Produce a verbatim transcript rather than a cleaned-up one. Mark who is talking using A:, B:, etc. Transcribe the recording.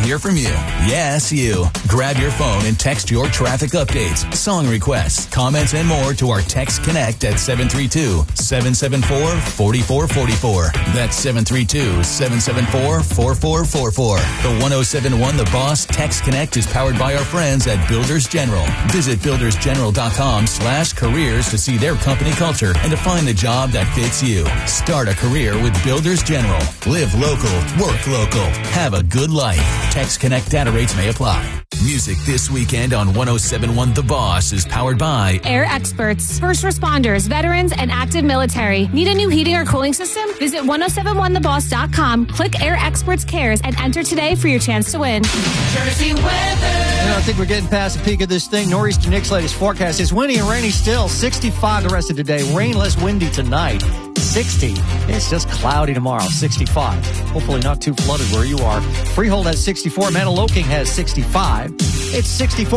A: hear from you. Yes, you. Grab your phone and text your traffic updates, song requests, comments, and more to our Text Connect at seven three two, seven seven four, four four four four. That's seven three two, seven seven four, four four four four. The one oh seven one The Boss Text Connect is powered by our friends at Builders General. Visit builders general dot com slash careers to see their company culture and to find the job that fits you. Start a career with Builders General. Live local, work local. Have a good life. Text Connect data rates may apply. Music this weekend on one oh seven one The Boss is powered by
B: Air Experts, first responders, veterans, and active military. Need a new heating or cooling system? Visit one oh seven one the boss dot com, click Air Experts Cares, and enter today for your chance to win.
C: Jersey weather. You know, I think we're getting past the peak of this thing. Nor'easter Nick's latest forecast is windy and rainy still. sixty-five the rest of the day. Rain less windy tonight. sixty. It's just cloudy tomorrow. sixty-five. Hopefully not too flooded where you are. Freehold has sixty-four. Mantoloking has sixty-five. It's sixty-four.